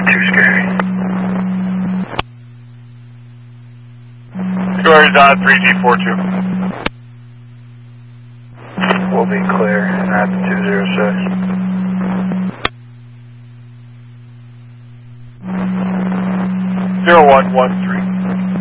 Too scary. Squares 3G42. We'll be clear at 206. Zero 113.